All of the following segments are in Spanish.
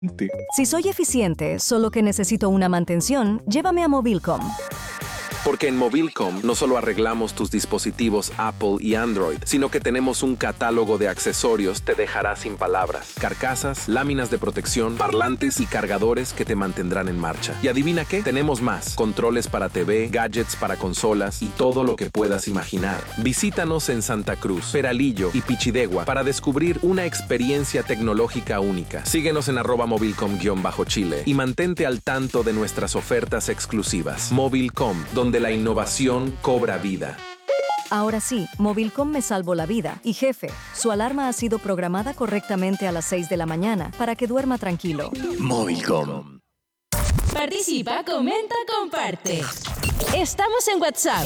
Si soy eficiente, solo que necesito una mantención, llévame a Mobilcom. Porque en Mobilcom no solo arreglamos tus dispositivos Apple y Android, sino que tenemos un catálogo de accesorios te dejará sin palabras. Carcasas, láminas de protección, parlantes y cargadores que te mantendrán en marcha. Y adivina qué, tenemos más. Controles para TV, gadgets para consolas y todo lo que puedas imaginar. Visítanos en Santa Cruz, Peralillo y Pichidegua para descubrir una experiencia tecnológica única. Síguenos en @mobilcom_Chile y mantente al tanto de nuestras ofertas exclusivas. Mobilcom, donde la innovación cobra vida. Ahora sí, Mobilcom me salvó la vida. Y jefe, su alarma ha sido programada correctamente a las 6 de la mañana para que duerma tranquilo. Mobilcom. Participa, comenta, comparte. Estamos en WhatsApp.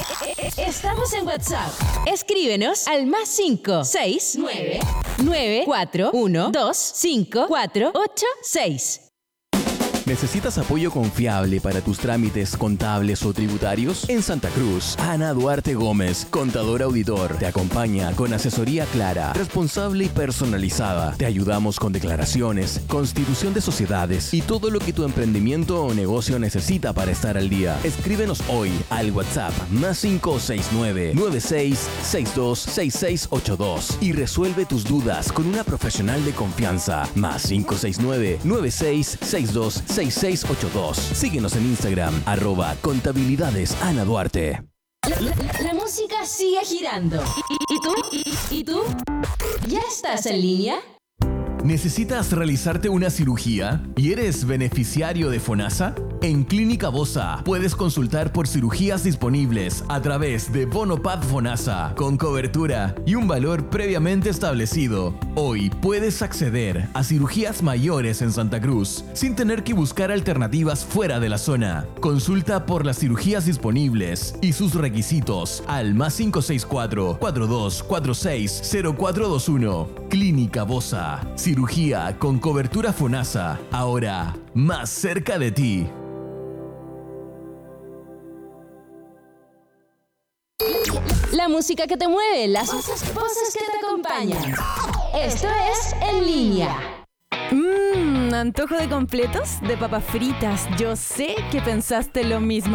Escríbenos al +5 6 9 4 1 2 5 4 8 6. ¿Necesitas apoyo confiable para tus trámites contables o tributarios? En Santa Cruz, Ana Duarte Gómez, contador auditor, te acompaña con asesoría clara, responsable y personalizada. Te ayudamos con declaraciones, constitución de sociedades y todo lo que tu emprendimiento o negocio necesita para estar al día. Escríbenos hoy al WhatsApp +569 9662 6682 y resuelve tus dudas con una profesional de confianza. +569 9662 6682. Síguenos en Instagram, @contabilidadesanaduarte. La música sigue girando. ¿Y tú? ¿Ya estás en línea? ¿Necesitas realizarte una cirugía y eres beneficiario de FONASA? En Clínica Bosa puedes consultar por cirugías disponibles a través de Bonopad FONASA con cobertura y un valor previamente establecido. Hoy puedes acceder a cirugías mayores en Santa Cruz sin tener que buscar alternativas fuera de la zona. Consulta por las cirugías disponibles y sus requisitos al +564 4246 0421. Clínica Bosa. Cirugía con cobertura FONASA. Ahora más cerca de ti. La música que te mueve, las voces que te acompañan. Esto es En Línea. Antojo de completos, de papas fritas. Yo sé que pensaste lo mismo.